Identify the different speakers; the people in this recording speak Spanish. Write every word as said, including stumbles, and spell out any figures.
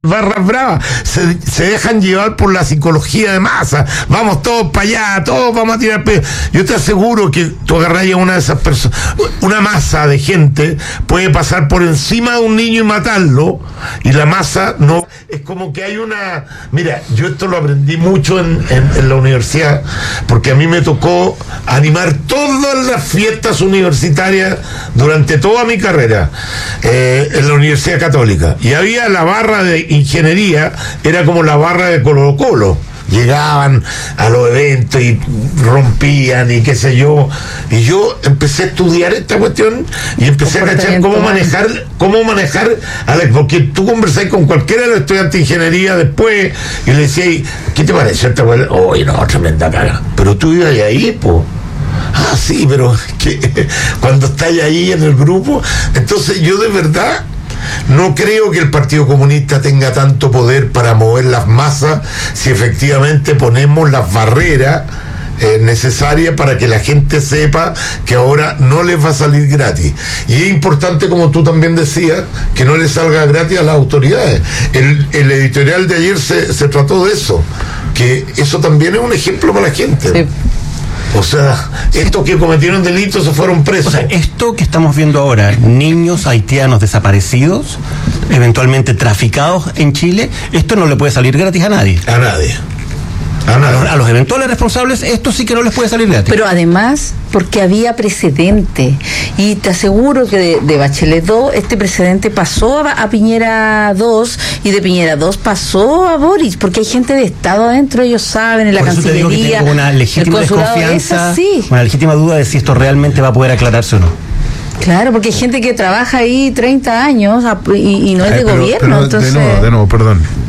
Speaker 1: barras bravas se, se dejan llevar por la psicología de masa. Vamos todos para allá, todos vamos a tirar pe... Yo te aseguro que tú agarras a una de esas personas, una masa de gente puede pasar por encima de un niño y matarlo, y la masa no, es como que hay una, mira, yo esto lo aprendí mucho en, en, en la universidad, porque a mí me tocó animar todas las fiestas universitarias durante toda mi carrera eh, en la Universidad Católica, y había la barra de ingeniería, era como la barra de Colo Colo. Llegaban a los eventos y rompían y qué sé yo, y yo empecé a estudiar esta cuestión y empecé a cachar cómo manejar cómo manejar a la, porque tú conversás con cualquiera de los estudiantes de ingeniería después y le decías, ¿qué te parece esta cuestión? Oye, no, tremenda cara, pero tú ibas ahí, po. Ah, sí, pero que cuando estás ahí en el grupo, entonces yo de verdad no creo que el Partido Comunista tenga tanto poder para mover las masas si efectivamente ponemos las barreras eh, necesarias para que la gente sepa que ahora no les va a salir gratis. Y es importante, como tú también decías, que no les salga gratis a las autoridades. El, el editorial de ayer se, se trató de eso, que eso también es un ejemplo para la gente. Sí. O sea, estos que cometieron delitos se fueron presos.
Speaker 2: O sea, esto que estamos viendo ahora, niños haitianos desaparecidos, eventualmente traficados en Chile, esto no le puede salir gratis a nadie.
Speaker 1: A nadie.
Speaker 2: A, los, a los eventuales responsables, esto sí que no les puede salir gratis.
Speaker 3: Pero además, porque había precedente. Y te aseguro que de, de Bachelet dos, este precedente pasó a, a Piñera dos, y de Piñera dos pasó a Boris, porque hay gente de Estado adentro, ellos saben, en la
Speaker 2: Por eso
Speaker 3: Cancillería.
Speaker 2: Te digo que tengo una legítima desconfianza, una legítima duda de si esto realmente va a poder aclararse o no.
Speaker 3: Claro, porque hay gente que trabaja ahí treinta años y, y no es de
Speaker 4: Ay, pero,
Speaker 3: gobierno.
Speaker 4: pero,
Speaker 3: entonces...
Speaker 4: de nuevo, de nuevo, perdón.